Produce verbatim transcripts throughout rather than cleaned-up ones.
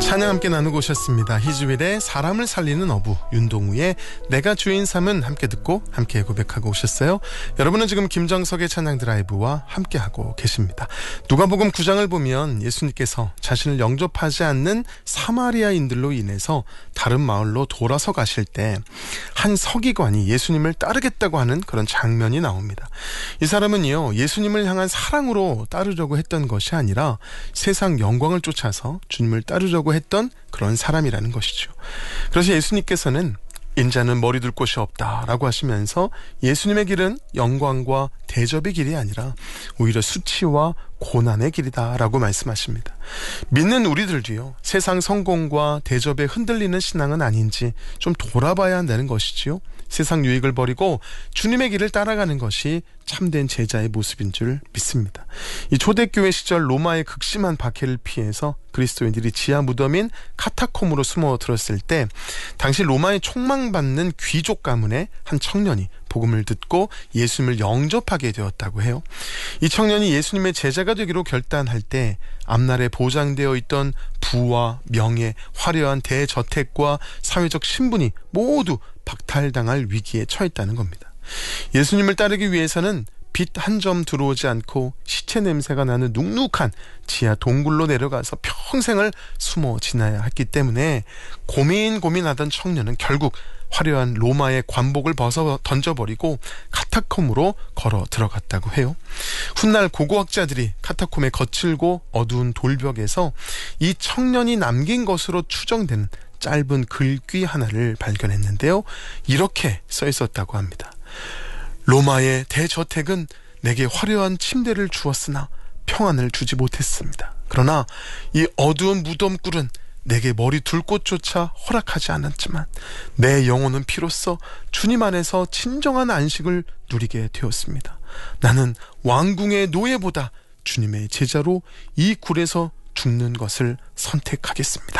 찬양 함께 나누고 오셨습니다. 희주일의 사람을 살리는 어부, 윤동우의 내가 주인 삼은 함께 듣고 함께 고백하고 오셨어요. 여러분은 지금 김정석의 찬양 드라이브와 함께하고 계십니다. 누가복음 구 장을 보면 예수님께서 자신을 영접하지 않는 사마리아인들로 인해서 다른 마을로 돌아서 가실 때 한 서기관이 예수님을 따르겠다고 하는 그런 장면이 나옵니다. 이 사람은요, 예수님을 향한 사랑으로 따르려고 했던 것이 아니라 세상 영광을 쫓아서 주님을 따르려고 했던 그런 사람이라는 것이죠. 그래서 예수님께서는 인자는 머리 둘 곳이 없다라고 하시면서 예수님의 길은 영광과 대접의 길이 아니라 오히려 수치와 고난의 길이다라고 말씀하십니다. 믿는 우리들도요, 세상 성공과 대접에 흔들리는 신앙은 아닌지 좀 돌아봐야 한다는 것이지요. 세상 유익을 버리고 주님의 길을 따라가는 것이 참된 제자의 모습인 줄 믿습니다. 이 초대교회 시절 로마의 극심한 박해를 피해서 그리스도인들이 지하 무덤인 카타콤으로 숨어 들었을 때 당시 로마의 총망받는 귀족 가문의 한 청년이 복음을 듣고 예수님을 영접하게 되었다고 해요. 이 청년이 예수님의 제자가 되기로 결단할 때 앞날에 보장되어 있던 부와 명예, 화려한 대저택과 사회적 신분이 모두 박탈당할 위기에 처했다는 겁니다. 예수님을 따르기 위해서는 빛 한 점 들어오지 않고 시체 냄새가 나는 눅눅한 지하 동굴로 내려가서 평생을 숨어 지나야 했기 때문에 고민 고민하던 청년은 결국 화려한 로마의 관복을 벗어 던져버리고 카타콤으로 걸어 들어갔다고 해요. 훗날 고고학자들이 카타콤의 거칠고 어두운 돌벽에서 이 청년이 남긴 것으로 추정되는 짧은 글귀 하나를 발견했는데요. 이렇게 써 있었다고 합니다. 로마의 대저택은 내게 화려한 침대를 주었으나 평안을 주지 못했습니다. 그러나 이 어두운 무덤굴은 내게 머리 둘 곳조차 허락하지 않았지만 내 영혼은 비로소 주님 안에서 진정한 안식을 누리게 되었습니다. 나는 왕궁의 노예보다 주님의 제자로 이 굴에서 죽는 것을 선택하겠습니다.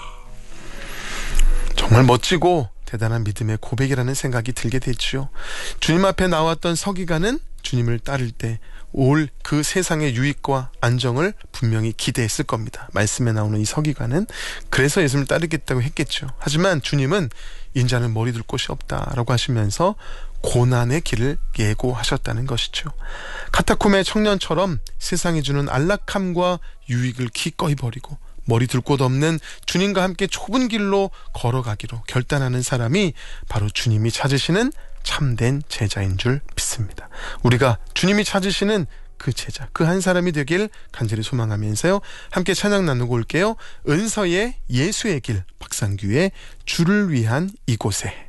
정말 멋지고 대단한 믿음의 고백이라는 생각이 들게 됐죠. 주님 앞에 나왔던 서기관은 주님을 따를 때 올 그 세상의 유익과 안정을 분명히 기대했을 겁니다. 말씀에 나오는 이 서기관은 그래서 예수님을 따르겠다고 했겠죠. 하지만 주님은 인자는 머리 둘 곳이 없다라고 하시면서 고난의 길을 예고하셨다는 것이죠. 카타콤의 청년처럼 세상이 주는 안락함과 유익을 기꺼이 버리고 머리 둘 곳 없는 주님과 함께 좁은 길로 걸어가기로 결단하는 사람이 바로 주님이 찾으시는 참된 제자인 줄 믿습니다. 우리가 주님이 찾으시는 그 제자, 그 한 사람이 되길 간절히 소망하면서요, 함께 찬양 나누고 올게요. 은서의 예수의 길, 박상규의 주를 위한 이곳에.